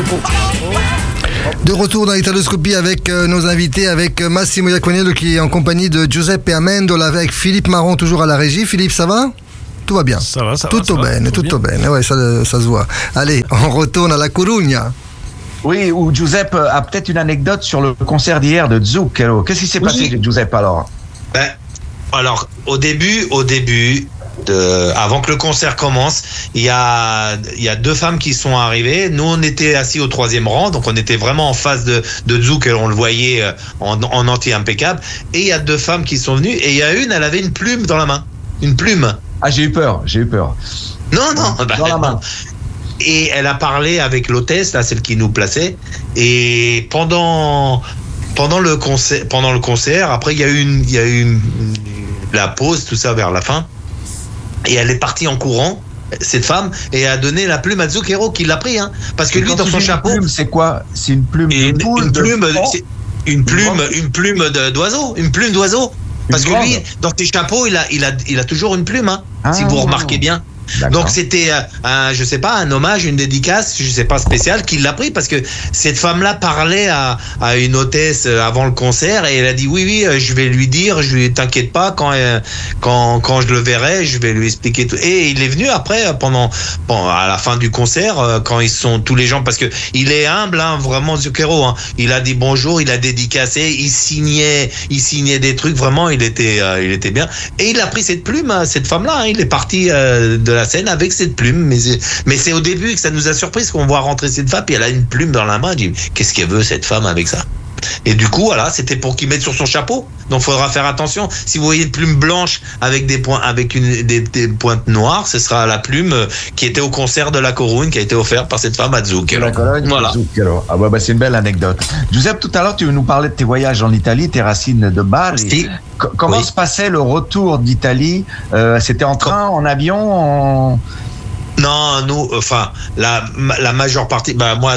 De retour dans l'Italoscopie avec nos invités, avec Massimo Iaconello qui est en compagnie de Giuseppe Amendola, avec Philippe Marron toujours à la régie. Philippe, ça va ? Tout va bien. Ça va. Tutto bene. Ouais, ça se voit. Allez, on retourne à La Corugna. Oui, où Giuseppe a peut-être une anecdote sur le concert d'hier de Zucchero. Qu'est-ce qui s'est passé, Giuseppe, alors ? Alors, au début, avant que le concert commence, il y a deux femmes qui sont arrivées. Nous, on était assis au 3e rang, donc on était vraiment en face de Zucchero. On le voyait en entier impeccable. Et il y a deux femmes qui sont venues. Et il y a une, elle avait une plume dans la main. Une plume. Ah, j'ai eu peur. Non. Dans la main. Et elle a parlé avec l'hôtesse, là, celle qui nous plaçait. Et pendant le concert, après il y a eu la pause, tout ça vers la fin. Et elle est partie en courant, cette femme, et a donné la plume à Zucchero qui l'a pris, hein. Parce que lui, dans son chapeau. Une plume, c'est quoi ? C'est une plume de poule, une plume d'oiseau. Une plume d'oiseau. Parce que lui, dans ses chapeaux, il a toujours une plume, hein, si vous remarquez bien. D'accord. Donc c'était un hommage, une dédicace, je sais pas, spéciale, qu'il l'a pris parce que cette femme-là parlait à une hôtesse avant le concert et elle a dit oui, je vais lui dire, t'inquiète pas, quand je le verrai, je vais lui expliquer tout. Et il est venu après à la fin du concert quand ils sont tous les gens, parce que il est humble, hein, vraiment, Zucchero, hein. Il a dit bonjour, il a dédicacé, il signait des trucs, vraiment, il était bien. Et il a pris cette plume, cette femme-là, hein, il est parti de la scène avec cette plume, mais c'est au début que ça nous a surpris, qu'on voit rentrer cette femme puis elle a une plume dans la main. Je dis, qu'est-ce qu'elle veut cette femme avec ça? Et du coup, voilà, c'était pour qu'il mette sur son chapeau. Donc, il faudra faire attention. Si vous voyez une plume blanche avec des points, avec des pointes noires, ce sera la plume qui était au concert de La Corune, qui a été offerte par cette femme à Zucchero. Voilà. Zucchero. Ah c'est une belle anecdote. Giuseppe, tout à l'heure, tu nous parlais de tes voyages en Italie, tes racines de Bari. Comment se passait le retour d'Italie? C'était en train, en avion, Non, nous, enfin, la majeure partie, moi,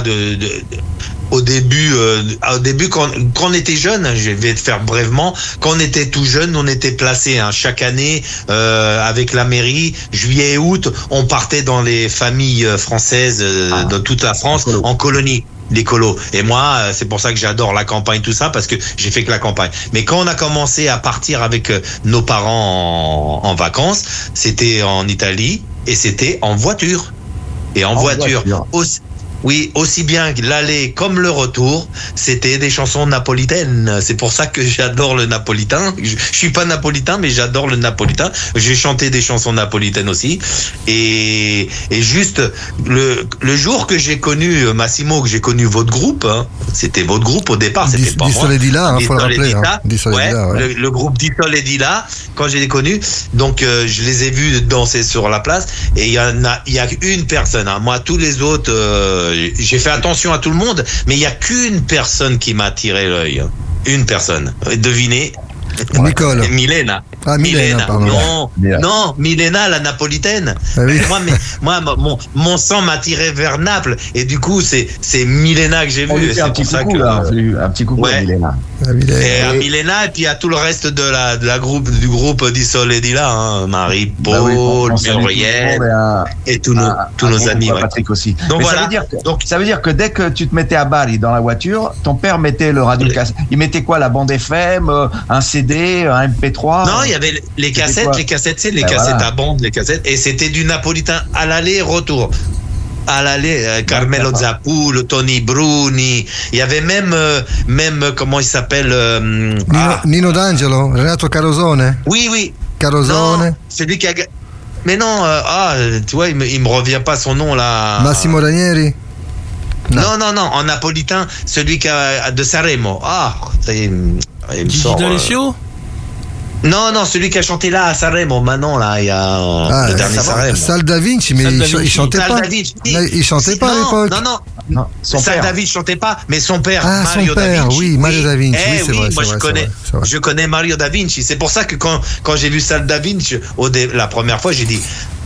au début, quand on était jeune, je vais te faire brièvement, quand on était tout jeune, on était placé, hein, chaque année, avec la mairie, juillet et août, on partait dans les familles françaises de toute la France en colonie. Les colos. Et moi, c'est pour ça que j'adore la campagne, tout ça, parce que j'ai fait que la campagne. Mais quand on a commencé à partir avec nos parents en vacances, c'était en Italie et c'était en voiture. Et en voiture. Aussi bien l'aller comme le retour, c'était des chansons napolitaines. C'est pour ça que j'adore le napolitain. Je suis pas napolitain, mais j'adore le napolitain. J'ai chanté des chansons napolitaines aussi. Et juste le jour que j'ai connu Massimo, que j'ai connu votre groupe, hein, c'était votre groupe au départ, c'était pas moi. Di Soledila, hein, faut le rappeler. Ouais. Le groupe Di Soledila, quand j'ai connu, donc je les ai vus danser sur la place. Et il y a une personne. Hein, moi, tous les autres. J'ai fait attention à tout le monde, mais il n'y a qu'une personne qui m'a tiré l'œil. Une personne. Devinez. Nicole. Milena. Ah, Milena, pardon. Non, Milena, la napolitaine. Ah, oui. Moi, mon sang m'a tiré vers Naples, et du coup, c'est Milena que j'ai vu. C'est pour ça que un petit coucou à Milena. Et à Milena, et puis à tout le reste du groupe Di Soledila, hein, Marie-Paul, Muriel, et tous nos amis. Patrick aussi. Donc voilà. Ça veut dire que dès que tu te mettais à Bari dans la voiture, ton père mettait le radio cassette. Il mettait quoi, la bande FM, un CD, un MP3? Non, il y avait les cassettes, c'est les cassettes à bande, les cassettes, et c'était du napolitain à l'aller et retour. À l'aller, Carmelo Zappulo, Tony Bruni, il y avait même comment il s'appelle, Nino D'Angelo, Renato Carosone. Oui. Carosone. Non, celui qui a. Mais non, tu vois, il me revient pas son nom là. Massimo Ranieri. Non, en napolitain, celui qui a de Sanremo. Ça y est, il me sort. D'Alessio. Non, celui qui a chanté là à Sanremo, maintenant là, il y a le dernier Sanremo. Sal Da Vinci, mais il chantait pas. Il chantait pas à l'époque. Non. Sal Da Vinci chantait pas, mais son père, Mario Da Vinci. Oui, Mario Da Vinci. C'est vrai. Moi, je connais Mario Da Vinci. C'est pour ça que quand j'ai vu Sal Da Vinci la première fois, j'ai dit,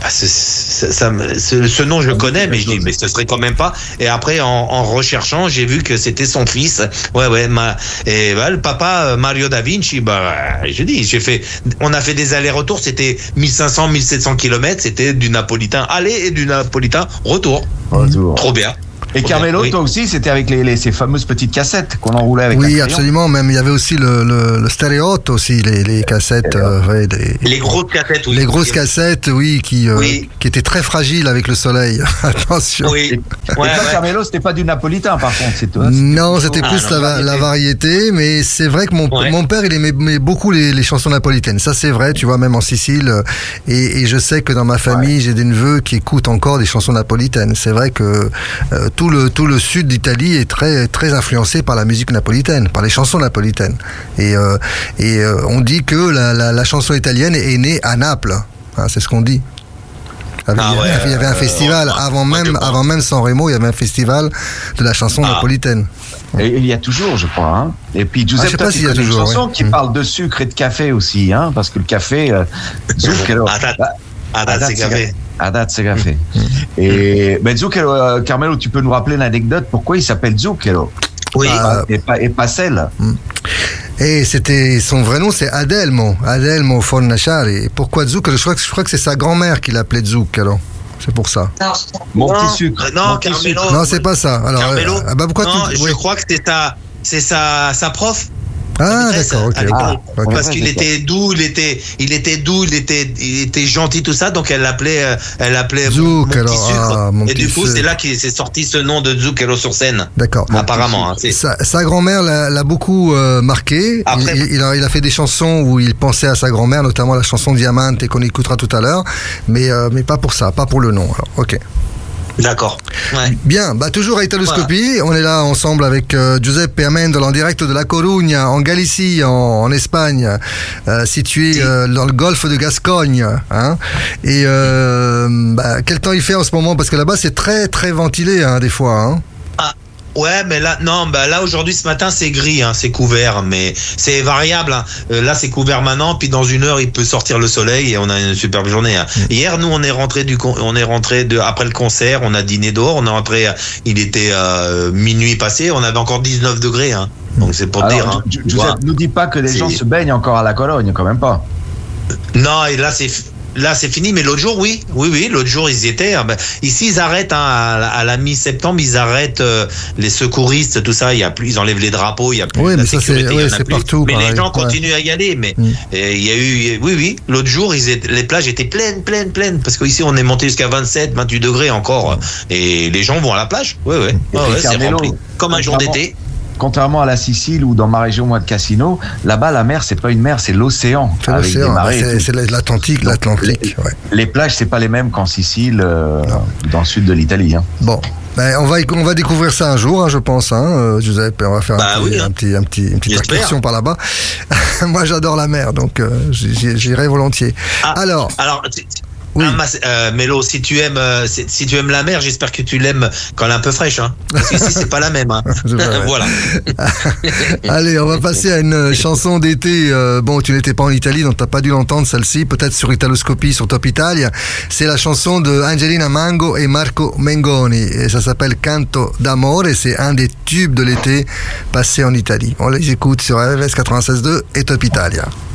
ce nom je connais, mais je dis, mais ce serait quand même pas. Et après, en recherchant, j'ai vu que c'était son fils. Et le papa Mario Da Vinci, je dis, on a fait des allers-retours, c'était 1500, 1700 km, c'était du napolitain aller et du napolitain retour. Trop bien. Et Carmelo, toi aussi, c'était avec ces fameuses petites cassettes qu'on enroulait avec. Oui, absolument. Même il y avait aussi le stéréote aussi, les cassettes. Les grosses cassettes, oui. Les grosses cassettes, oui, qui étaient très fragiles avec le soleil. Attention. Oui. Et toi, Carmelo, c'était pas du napolitain, par contre, c'est toi. Non, c'était plus la variété, mais c'est vrai que mon père, il aimait beaucoup les chansons napolitaines. Ça, c'est vrai, tu vois, même en Sicile. Et je sais que dans ma famille, j'ai des neveux qui écoutent encore des chansons napolitaines. C'est vrai que tout le sud d'Italie est très, très influencé par la musique napolitaine, par les chansons napolitaines. Et on dit que la chanson italienne est née à Naples. Hein, c'est ce qu'on dit. Il y avait un festival avant même San Remo, il y avait un festival de la chanson napolitaine. Et il y a toujours, je crois. Hein. Et puis Giuseppe, toi, tu connais une chanson qui parle de sucre et de café aussi, hein, parce que le café, zucchero. Adatse café. Et zucchero, Carmelo, tu peux nous rappeler l'anecdote pourquoi il s'appelle Zucchero? Oui. Et pas sel. Et son vrai nom, c'est Adelmo Fornaciari. Et pourquoi Zucchero? Je crois que c'est sa grand-mère qui l'appelait Zucchero. C'est pour ça. Mon petit sucre. Non, Carmelo. Non, c'est pas ça. Alors, Carmelo. Pourquoi je crois que c'est sa prof. Ah, d'accord, ok. Parce qu'il était doux, il était gentil, tout ça, donc elle l'appelait mon petit sucre. Et du coup, c'est là qu'il s'est sorti ce nom de Zucchero sur scène. D'accord. Apparemment. Sa grand-mère l'a beaucoup marqué. Après, il a fait des chansons où il pensait à sa grand-mère, notamment la chanson Diamante qu'on écoutera tout à l'heure, mais pas pour ça, pas pour le nom. Alors, ok. D'accord. Ouais. Bien, toujours à Italoscopie. Voilà. On est là ensemble avec Giuseppe Amendola en direct de La Coruña, en Galicie, en Espagne, situé dans le golfe de Gascogne. Hein. Et quel temps il fait en ce moment? Parce que là-bas, c'est très très ventilé des fois. Hein. Ouais, mais là, là aujourd'hui, ce matin, c'est gris, hein, c'est couvert, mais c'est variable. Hein. Là, c'est couvert maintenant, puis dans une heure, il peut sortir le soleil et on a une superbe journée. Hein. Hier, nous, on est rentré après le concert, on a dîné dehors, on est rentré, il était minuit passé, on avait encore 19 degrés. Hein. Donc c'est pour dire. Hein, Giuseppe, nous dis pas que les gens se baignent encore à la Cologne, quand même pas. Non, et là, c'est fini, mais l'autre jour, oui, l'autre jour, ils y étaient. Ici, ils arrêtent, à la mi-septembre, ils arrêtent les secouristes, tout ça. Ils enlèvent les drapeaux, il y a plus de sécurité, il y en a plus. Partout. Mais les gens continuent à y aller. Mais il y a eu, l'autre jour, les plages étaient pleines, parce qu'ici, on est monté jusqu'à 27, 28 degrés encore, et les gens vont à la plage. C'est rempli, comme un jour d'été. Contrairement à la Sicile ou dans ma région, moi, de Cassino, là-bas, la mer, c'est pas une mer, c'est l'océan. Avec des marées. C'est l'Atlantique. Les plages, c'est pas les mêmes qu'en Sicile, dans le sud de l'Italie. Hein. Bon. On va découvrir ça un jour, je pense, Giuseppe. On va faire une petite excursion par là-bas. Moi, j'adore la mer, donc j'irai volontiers. Alors. Oui. Mélo, si tu aimes la mer, j'espère que tu l'aimes quand elle est un peu fraîche, hein. Parce que ici, c'est pas la même, hein. Voilà. Allez, on va passer à une chanson d'été. Tu n'étais pas en Italie, donc t'as pas dû l'entendre celle-ci, peut-être sur Italoscopie, sur Top Italia. C'est la chanson de Angelina Mango et Marco Mengoni. Et ça s'appelle Canto d'Amore et c'est un des tubes de l'été passé en Italie. On les écoute sur RVS 96.2 et Top Italia.